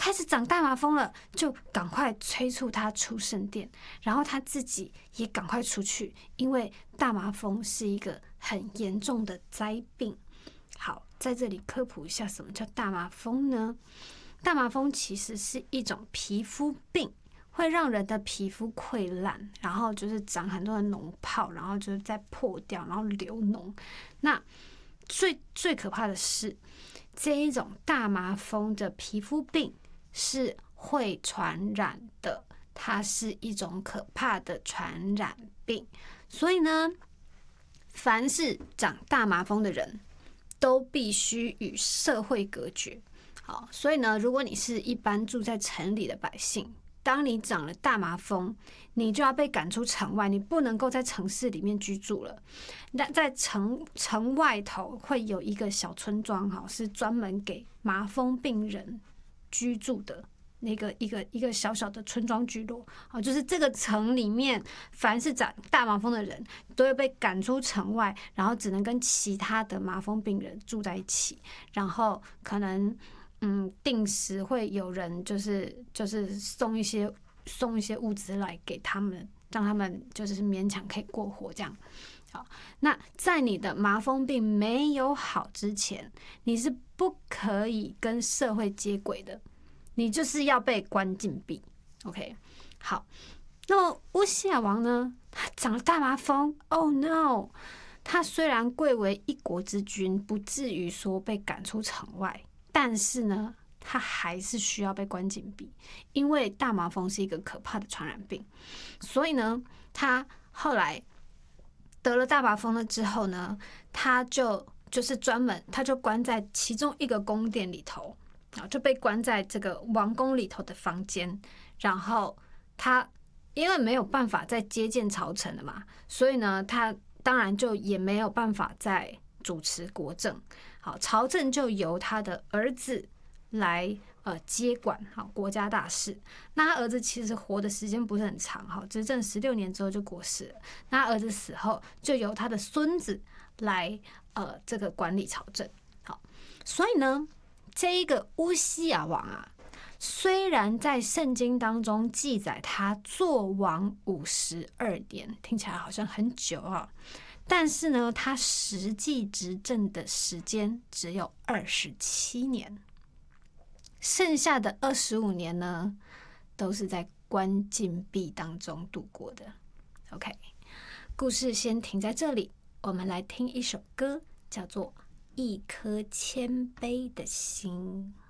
开始长大麻风了，就赶快催促他出圣殿，然后他自己也赶快出去，因为大麻风是一个很严重的灾病。好，在这里科普一下，什么叫大麻风呢？大麻风其实是一种皮肤病，会让人的皮肤溃烂，然后就是长很多的脓泡，然后就是再破掉，然后流脓。那最可怕的是，这一种大麻风的皮肤病是会传染的，它是一种可怕的传染病。所以呢，凡是长大麻风的人都必须与社会隔绝。好，所以呢，如果你是一般住在城里的百姓，当你长了大麻风，你就要被赶出城外，你不能够在城市里面居住了。那在城外头会有一个小村庄，是专门给麻风病人居住的那个一个小小的村庄聚落。就是这个城里面，凡是长大麻风的人都会被赶出城外，然后只能跟其他的麻风病人住在一起，然后可能定时会有人就是送一些物资来给他们，让他们就是勉强可以过活这样。好，那在你的麻风病没有好之前，你是不可以跟社会接轨的，你就是要被关禁闭。OK， 好，那么乌西雅王呢，他长了大麻风 ，Oh no！ 他虽然贵为一国之君，不至于说被赶出城外。但是呢，他还是需要被关禁闭，因为大麻风是一个可怕的传染病。所以呢，他后来得了大麻风了之后呢，他就是他就关在其中一个宫殿里头，就被关在这个王宫里头的房间。然后他因为没有办法再接见朝臣了嘛，所以呢，他当然就也没有办法再主持国政。好，朝政就由他的儿子来接管国家大事。那他儿子其实活的时间不是很长，执政16年之后就过世了。那他儿子死后，就由他的孙子来这个管理朝政。好，所以呢，这一个乌西雅王虽然在圣经当中记载他做王52年，听起来好像很久但是呢，他实际执政的时间只有27年，剩下的25年呢，都是在关禁闭当中度过的。OK， 故事先停在这里，我们来听一首歌，叫做《一颗谦卑的心》。